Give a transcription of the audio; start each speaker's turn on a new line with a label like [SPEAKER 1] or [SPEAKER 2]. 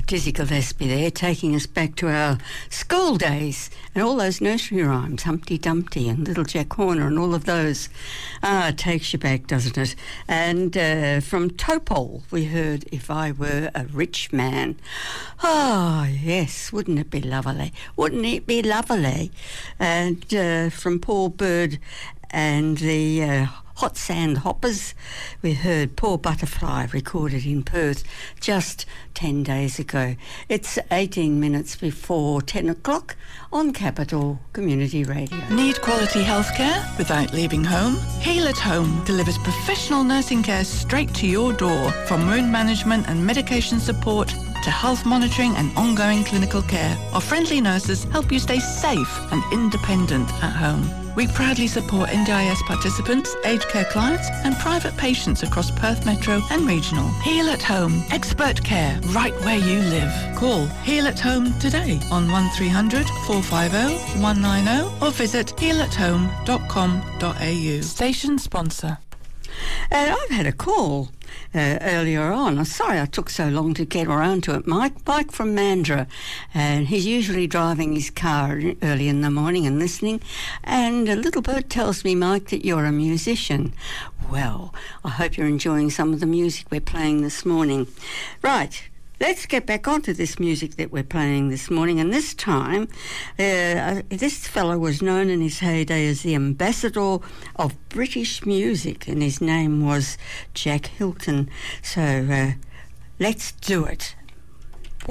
[SPEAKER 1] Dizzy Gillespie there, taking us back to our school days and all those nursery rhymes, Humpty Dumpty and Little Jack Horner and all of those. It takes you back, doesn't it? And from Topol, we heard If I Were a Rich Man. Oh, yes, wouldn't it be lovely? Wouldn't it be lovely? And from Paul Bird and the Hot Sand Hoppers, we heard Poor Butterfly, recorded in Perth just 10 days ago. It's 18 minutes before 10 o'clock on Capital Community Radio.
[SPEAKER 2] Need quality healthcare without leaving home? Heal at Home delivers professional nursing care straight to your door, from wound management and medication support to health monitoring and ongoing clinical care. Our friendly nurses help you stay safe and independent at home. We proudly support NDIS participants, aged care clients and private patients across Perth Metro and Regional. Heal at Home. Expert care right where you live. Call Heal at Home today on 1300 450 190 or visit healathome.com.au. Station sponsor.
[SPEAKER 1] I've had a call earlier on. I'm sorry I took so long to get around to it. Mike from Mandurah, and he's usually driving his car early in the morning and listening, and a little bird tells me, Mike, that you're a musician. Well, I hope you're enjoying some of the music we're playing this morning. Right. Let's get back onto this music that we're playing this morning, and this time this fellow was known in his heyday as the ambassador of British music, and his name was Jack Hilton. So let's do it.